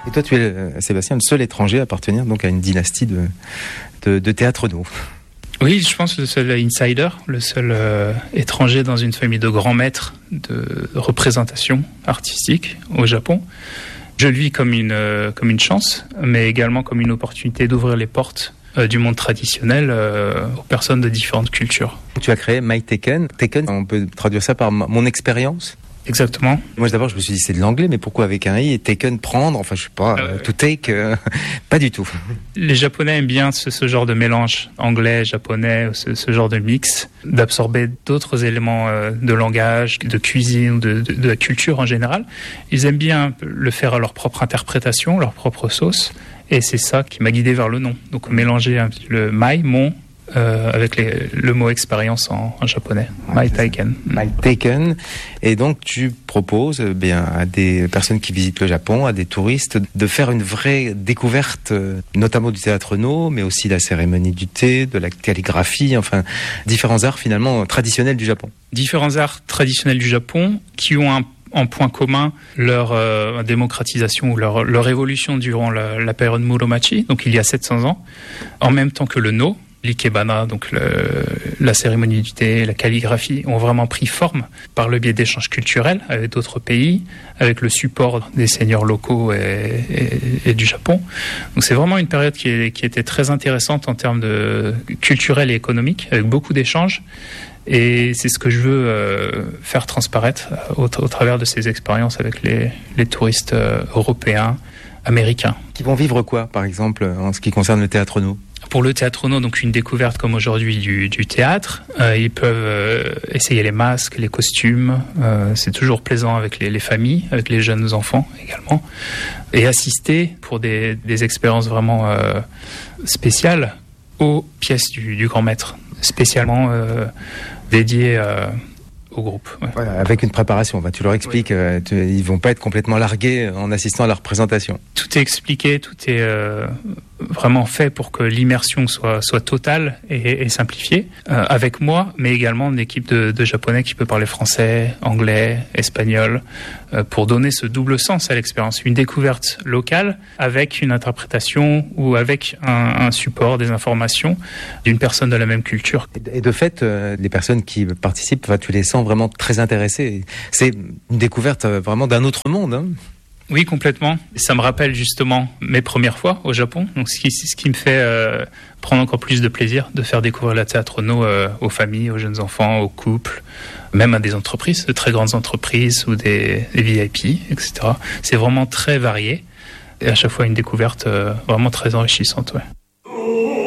Et toi, tu es, Sébastien, le seul étranger à appartenir donc à une dynastie de théâtre no. Oui, je pense le seul insider, le seul étranger dans une famille de grands maîtres de représentation artistique au Japon. Je le vis comme une chance, mais également comme une opportunité d'ouvrir les portes du monde traditionnel aux personnes de différentes cultures. Tu as créé My Taken. Taken, on peut traduire ça par mon expérience. Exactement. Moi d'abord je me suis dit c'est de l'anglais, mais pourquoi avec un i et taken prendre, enfin je sais pas, to take, pas du tout. Les Japonais aiment bien ce genre de mélange anglais, japonais, ce genre de mix, d'absorber d'autres éléments de langage, de cuisine, de la culture en général. Ils aiment bien le faire à leur propre interprétation, leur propre sauce, et c'est ça qui m'a guidé vers le nom. Donc mélanger le my, mon, avec le mot expérience en japonais. My Taken. My Taken. Et donc tu proposes à des personnes qui visitent le Japon, à des touristes, de faire une vraie découverte, notamment du théâtre no, mais aussi de la cérémonie du thé, de la calligraphie, enfin différents arts finalement traditionnels du Japon. Différents arts traditionnels du Japon qui ont en point commun leur démocratisation ou leur évolution durant la période Muromachi, donc il y a 700 ans, en même temps que le no. L'ikebana, donc la cérémonie du thé, la calligraphie, ont vraiment pris forme par le biais d'échanges culturels avec d'autres pays, avec le support des seigneurs locaux et du Japon. Donc c'est vraiment une période qui était très intéressante en termes de culturel et économique, avec beaucoup d'échanges. Et c'est ce que je veux faire transparaître au travers de ces expériences avec les touristes européens, américains. Qui vont vivre quoi, par exemple, en ce qui concerne le théâtre no ? Pour le théâtre no, donc une découverte comme aujourd'hui du théâtre. Ils peuvent essayer les masques, les costumes. C'est toujours plaisant avec les familles, avec les jeunes enfants également. Et assister pour des expériences vraiment spéciales aux pièces du grand maître, spécialement dédiées au groupe. Ouais. Voilà, avec une préparation, tu leur expliques, ils vont pas être complètement largués en assistant à la représentation. Tout est expliqué, tout est vraiment fait pour que l'immersion soit totale et simplifiée, avec moi, mais également une équipe de Japonais qui peut parler français, anglais, espagnol, pour donner ce double sens à l'expérience. Une découverte locale avec une interprétation ou avec un support, des informations d'une personne de la même culture. Et de fait, les personnes qui participent, tu les sens vraiment très intéressées. C'est une découverte vraiment d'un autre monde, hein. Oui, complètement. Ça me rappelle justement mes premières fois au Japon. Donc, ce qui me fait prendre encore plus de plaisir de faire découvrir le théâtre no aux familles, aux jeunes enfants, aux couples, même à des entreprises, de très grandes entreprises ou des VIP, etc. C'est vraiment très varié et à chaque fois une découverte vraiment très enrichissante. Ouais.